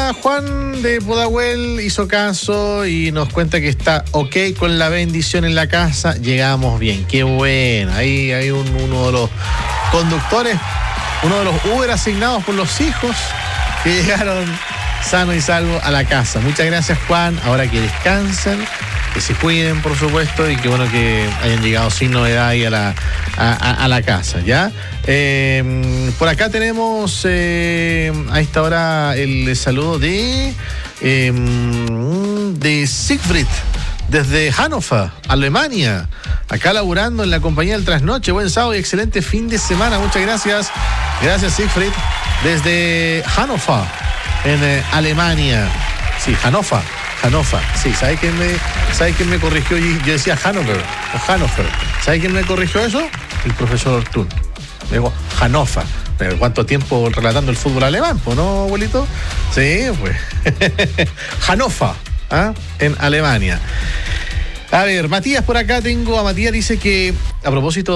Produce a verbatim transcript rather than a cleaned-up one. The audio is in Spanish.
acá Juan de Pudahuel hizo caso y nos cuenta que está ok con la bendición en la casa. Llegamos bien, qué bueno. Ahí hay un, uno de los conductores, uno de los Uber asignados por los hijos que llegaron sano y salvo a la casa. Muchas gracias, Juan. Ahora que descansen, que se cuiden, por supuesto, y que bueno que hayan llegado sin novedad ahí a la, a, a, a la casa, ¿ya? Eh, por acá tenemos eh, a esta hora el saludo de eh, de Siegfried desde Hannover, Alemania, acá laburando en la compañía del trasnoche. Buen sábado y excelente fin de semana. Muchas gracias. Gracias, Siegfried, desde Hannover, en eh, Alemania. Sí, Hannover. Hannover, sí, ¿sabe quién me, ¿sabe quién me corrigió? Yo decía Hannover, o Hannover. ¿Sabe quién me corrigió eso? El profesor Ortún. Me dijo Hannover. Pero ¿cuánto tiempo relatando el fútbol alemán? ¿No, abuelito? Sí, pues. Hannover, ¿ah? En Alemania. A ver, Matías por acá tengo, a Matías dice que, a propósito